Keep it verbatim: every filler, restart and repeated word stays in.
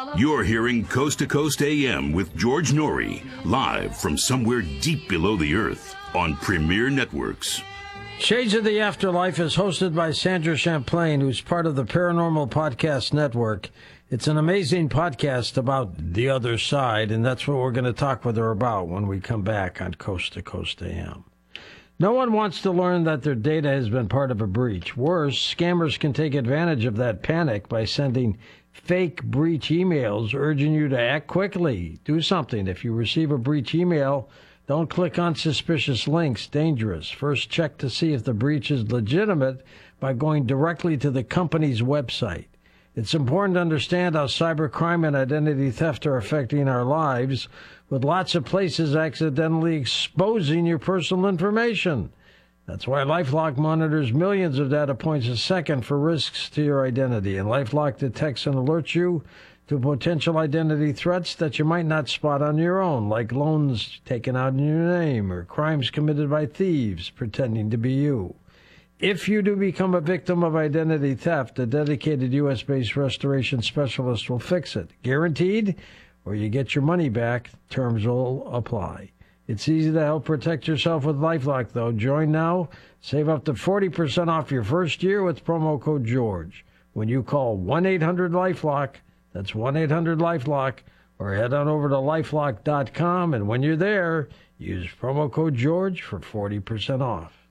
You're hearing Coast to Coast A M with George Norrie, live from somewhere deep below the earth on Premier Networks. Shades of the Afterlife is hosted by Sandra Champlain, who's part of the Paranormal Podcast Network. It's an amazing podcast about the other side, and that's what we're going to talk with her about when we come back on Coast to Coast A M. No one wants to learn that their data has been part of a breach. Worse, scammers can take advantage of that panic by sending fake breach emails urging you to act quickly. Do something. If you receive a breach email, don't click on suspicious links. Dangerous. First, check to see if the breach is legitimate by going directly to the company's website. It's important to understand how cybercrime and identity theft are affecting our lives, with lots of places accidentally exposing your personal information. That's why LifeLock monitors millions of data points a second for risks to your identity, and LifeLock detects and alerts you to potential identity threats that you might not spot on your own, like loans taken out in your name or crimes committed by thieves pretending to be you. If you do become a victim of identity theft, a dedicated U S based restoration specialist will fix it. Guaranteed, or you get your money back. Terms will apply. It's easy to help protect yourself with LifeLock, though. Join now. Save up to forty percent off your first year with promo code George when you call one eight hundred LifeLock. That's one eight hundred LifeLock. Or head on over to lifelock dot com, and when you're there, use promo code George for forty percent off.